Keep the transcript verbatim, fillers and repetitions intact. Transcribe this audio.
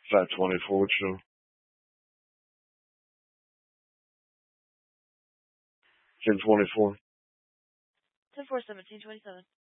five twenty-four, what you doing? ten twenty-four. ten four seventeen twenty seven.